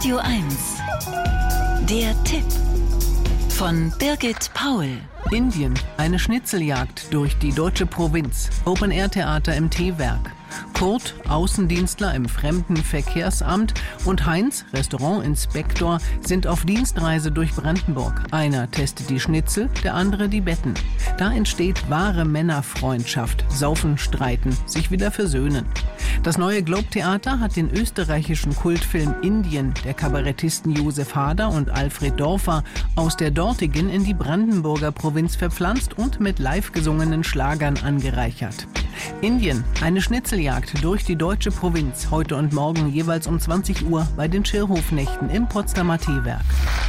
Radio 1. Der Tipp von Birgit Paul. Indien, eine Schnitzeljagd durch die deutsche Provinz. Open-Air-Theater im Teewerk. Kurt, Außendienstler im Fremdenverkehrsamt, und Heinz, Restaurantinspektor, sind auf Dienstreise durch Brandenburg. Einer testet die Schnitzel, der andere die Betten. Da entsteht wahre Männerfreundschaft. Saufen, streiten, sich wieder versöhnen. Das neue Globe-Theater hat den österreichischen Kultfilm Indien der Kabarettisten Josef Hader und Alfred Dorfer aus der dortigen in die Brandenburger Provinz verpflanzt und mit live gesungenen Schlagern angereichert. Indien, eine Schnitzeljagd durch die deutsche Provinz, heute und morgen jeweils um 20 Uhr bei den Schirrhofnächten im Potsdamer Teewerk.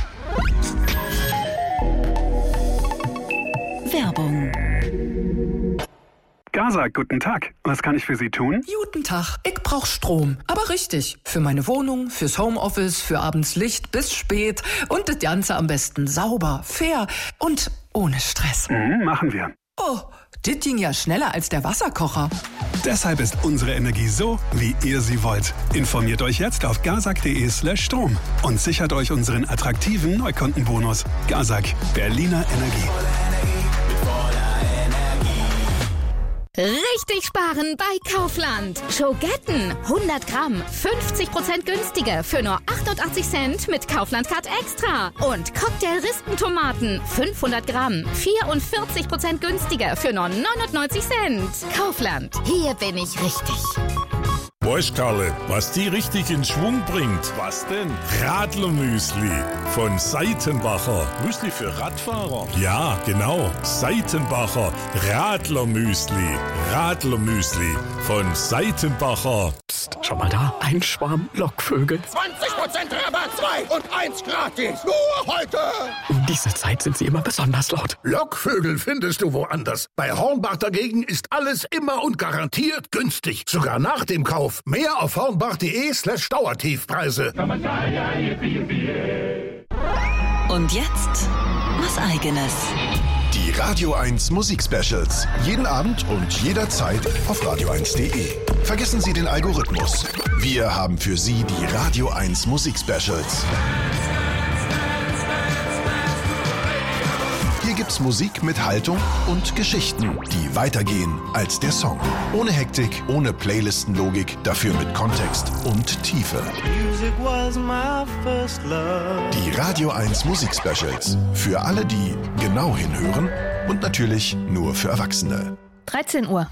Werbung. Gaza, guten Tag. Was kann ich für Sie tun? Guten Tag. Ich brauch Strom. Aber richtig. Für meine Wohnung, fürs Homeoffice, für abends Licht bis spät. Und das Ganze am besten sauber, fair und ohne Stress. Machen wir. Oh, das ging ja schneller als der Wasserkocher. Deshalb ist unsere Energie so, wie ihr sie wollt. Informiert euch jetzt auf gazak.de/Strom und sichert euch unseren attraktiven Neukundenbonus. Gazak, Berliner Energie. Richtig sparen bei Kaufland. Schogetten, 100 Gramm, 50% günstiger für nur 88 Cent mit Kaufland Card Extra. Und Cocktail-Rispentomaten, 500 Gramm, 44% günstiger für nur 99 Cent. Kaufland, hier bin ich richtig. Weißt Karle, was die richtig in Schwung bringt? Was denn? Radlermüsli von Seitenbacher. Müsli für Radfahrer? Ja, genau. Seitenbacher Radlermüsli. Radlermüsli von Seitenbacher. Psst, schau mal da. Ein Schwarm Lockvögel. 20% Rabatt, 2 und 1 gratis. Nur heute. Um diese Zeit sind sie immer besonders laut. Lockvögel findest du woanders. Bei Hornbach dagegen ist alles immer und garantiert günstig. Sogar nach dem Kauf. Mehr auf hornbach.de/Dauertiefpreise. Und jetzt was Eigenes. Die Radio 1 Musik-Specials. Jeden Abend und jederzeit auf radio1.de. Vergessen Sie den Algorithmus. Wir haben für Sie die Radio 1 Musik-Specials. Hier gibt's Musik mit Haltung und Geschichten, die weitergehen als der Song. Ohne Hektik, ohne Playlistenlogik, dafür mit Kontext und Tiefe. Die Radio 1 Musik-Specials. Für alle, die genau hinhören und natürlich nur für Erwachsene. 13 Uhr.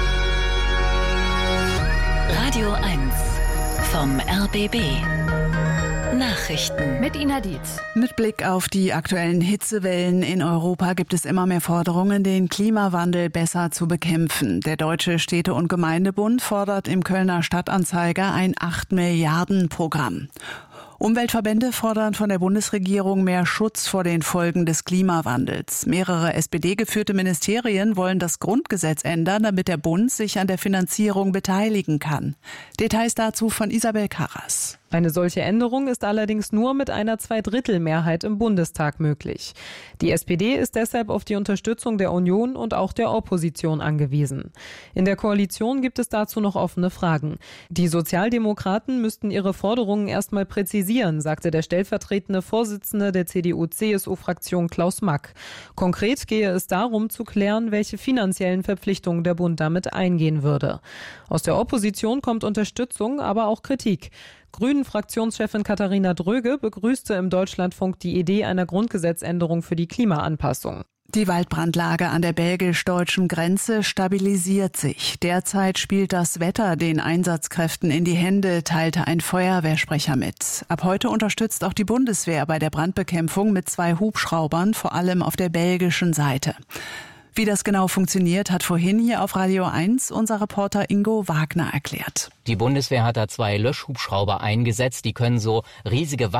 Radio 1 vom RBB. Nachrichten Mit Ina Dietz. Mit Blick auf die aktuellen Hitzewellen in Europa gibt es immer mehr Forderungen, den Klimawandel besser zu bekämpfen. Der Deutsche Städte- und Gemeindebund fordert im Kölner Stadtanzeiger ein 8-Milliarden-Programm. Umweltverbände fordern von der Bundesregierung mehr Schutz vor den Folgen des Klimawandels. Mehrere SPD-geführte Ministerien wollen das Grundgesetz ändern, damit der Bund sich an der Finanzierung beteiligen kann. Details dazu von Isabel Karras. Eine solche Änderung ist allerdings nur mit einer Zweidrittelmehrheit im Bundestag möglich. Die SPD ist deshalb auf die Unterstützung der Union und auch der Opposition angewiesen. In der Koalition gibt es dazu noch offene Fragen. Die Sozialdemokraten müssten ihre Forderungen erstmal präzisieren, sagte der stellvertretende Vorsitzende der CDU-CSU-Fraktion Klaus Mack. Konkret gehe es darum zu klären, welche finanziellen Verpflichtungen der Bund damit eingehen würde. Aus der Opposition kommt Unterstützung, aber auch Kritik. Grünen-Fraktionschefin Katharina Dröge begrüßte im Deutschlandfunk die Idee einer Grundgesetzänderung für die Klimaanpassung. Die Waldbrandlage an der belgisch-deutschen Grenze stabilisiert sich. Derzeit spielt das Wetter den Einsatzkräften in die Hände, teilte ein Feuerwehrsprecher mit. Ab heute unterstützt auch die Bundeswehr bei der Brandbekämpfung mit 2 Hubschraubern, vor allem auf der belgischen Seite. Wie das genau funktioniert, hat vorhin hier auf Radio 1 unser Reporter Ingo Wagner erklärt. Die Bundeswehr hat da 2 Löschhubschrauber eingesetzt, die können so riesige